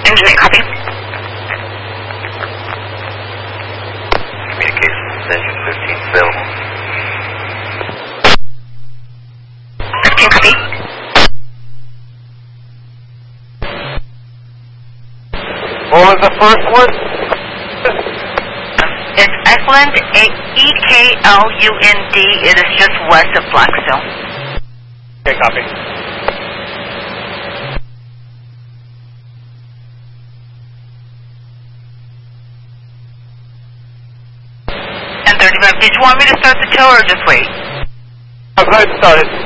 Engineer, copy. Communications, engine 15 available. 15, copy. What was the first one? It's Eklund, E-K-L-U-N-D. It is just west of Blacksville. Okay, copy. And 35. Did you want me to start the tow or just wait? Go ahead and start it.